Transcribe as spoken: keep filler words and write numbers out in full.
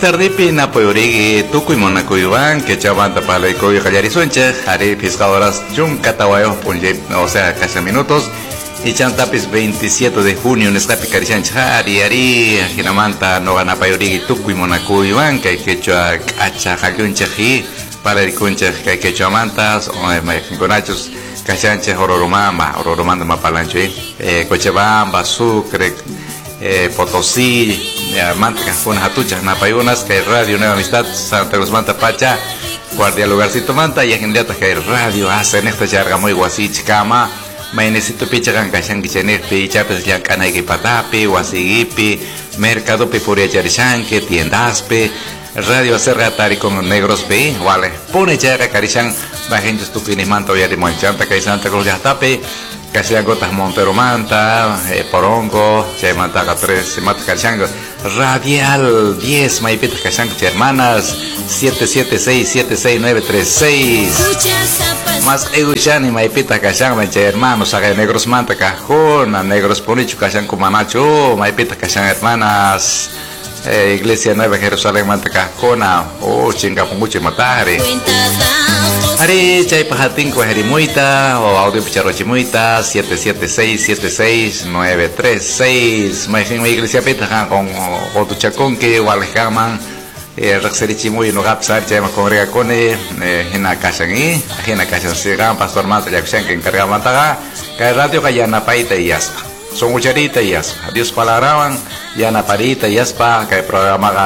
Tardipi na poyorigi tukuy monakuyuan que chavanta para el coyo callarizonche, haré pescadoras chun catawayo punje, o sea, casi minutos. Y chantapis veintisiete de junio en esta picarichancha, ari ari, ginamanta no gana payorigi tukuy monakuyuan que que chua cacha jalunche para el conche que que chamantas o mayaconachos cachanche hororomamba, hororomanda mapalanche, eh Cochabamba, Sucre, eh, Potosí, Manta, con Hatucha, Napayunas, que Radio Nueva Amistad, Santa Cruz Manta Pacha, Guardia Lugarcito Manta, y en Diata que Radio hacen esta charga muy guasich, cama, mainecito pichagan cachan kichenepi, chapes ya canay patapi, guasigipi, mercado pipuria charishanque, tiendaspe, Radio Serratari con negros pe, vale, pone charga carishan, la gente estupini manta, ya de Monchanta, que Santa Cruz ya tape. Casi gotas Montero Manta, eh, Porongo, se manta tres, se mata Cachango, Radial diez, Maipitas Cachango, hermanas, siete siete seis, siete seis nueve tres seis. Más Eguchani, Maipita Cachango, hermanos, haga negros Manta Cajona, negros Ponicho, Cachango Manacho, Maipita Cachango, hermanas, eh, Iglesia Nueva Jerusalén, Manta Cajona, oh, chinga, mucho matare. Hari chay pajatin ko hari muita o audio picharo chimuita siete siete seis siete seis nueve tres seis mai fin iglesia pita kan con o tu chacón que wal kaman eh rakseri chimuy no gapsar chay ma congrega kone hina kasangi hina kasan sigan pastor mata yakshan que encarga mataga ka radio kayana paita y yaspa son mucharita y yaspa adiós palarawan yana parita y yaspa ka programa